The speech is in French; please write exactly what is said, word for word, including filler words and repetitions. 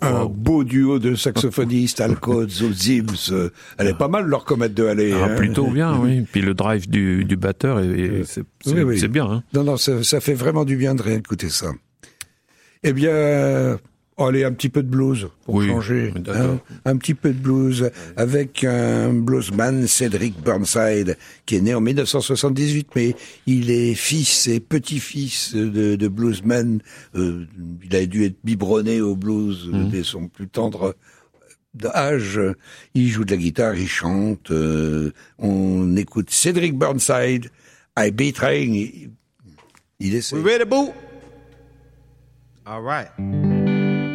Un wow. beau duo de saxophonistes, Al Coates, aux Zims. Euh, elle est pas mal, leur comète de Halley. Ah, hein. Plutôt bien, oui. Puis le drive du, du batteur, est, est, c'est, c'est, oui, oui. c'est bien. Hein. Non, non, ça, ça fait vraiment du bien de réécouter ça. Eh bien, euh, allez, un petit peu de blues pour oui, changer. Hein, un petit peu de blues avec un bluesman, Cedric Burnside, qui est né en dix-neuf cent soixante-dix-huit, mais il est fils et petit-fils de, de bluesman. Euh, il a dû être biberonné au blues mmh. dès son plus tendre âge. Il joue de la guitare, il chante. Euh, on écoute Cedric Burnside, I Be Trying. Il essaie. We ready, boo? All right.